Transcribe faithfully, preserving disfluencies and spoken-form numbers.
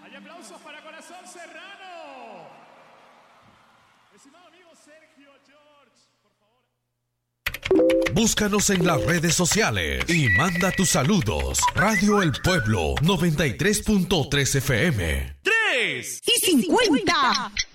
Hay aplausos para Corazón Serrano. Estimado amigo Sergio George, por favor. Búscanos en las redes sociales y manda tus saludos. Radio El Pueblo noventa y tres punto tres F M. tres y cincuenta.